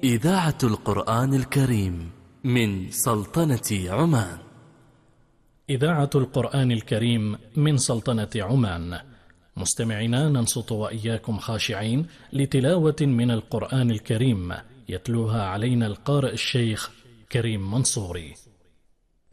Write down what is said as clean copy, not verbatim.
إذاعة القرآن الكريم من سلطنة عمان. إذاعة القرآن الكريم من سلطنة عمان. مستمعينا، ننصت وإياكم خاشعين لتلاوة من القرآن الكريم يتلوها علينا القارئ الشيخ كريم منصوري.